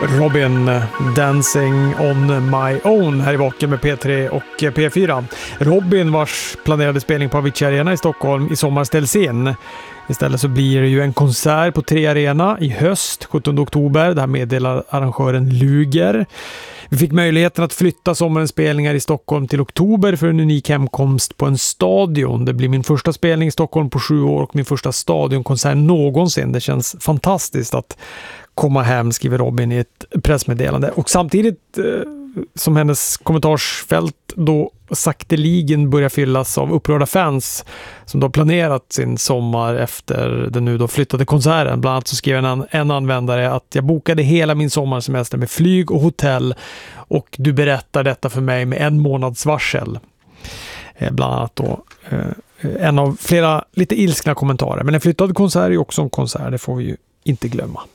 Robin, Dancing on my own här i Vaken med P3 och P4. Robin, vars planerade spelning på Avicii Arena i Stockholm i sommar ställs in. Istället så blir det ju en konsert på 3 Arena i höst, 17 oktober. Det här meddelar arrangören Luger. Vi fick möjligheten att flytta sommarens spelningar i Stockholm till oktober för en unik hemkomst på en stadion. Det blir min första spelning i Stockholm på 7 år och min första stadionkonsert någonsin. Det känns fantastiskt att komma hem, skriver Robin i ett pressmeddelande. Och samtidigt som hennes kommentarsfält då sakteligen börjar fyllas av upprörda fans som då planerat sin sommar efter den nu då flyttade konserten. Bland annat så skrev en användare att jag bokade hela min sommarsemester med flyg och hotell och du berättar detta för mig med 1 månads varsel. Bland annat då en av flera lite ilskna kommentarer. Men en flyttad konsert är ju också en konsert, det får vi ju inte glömma.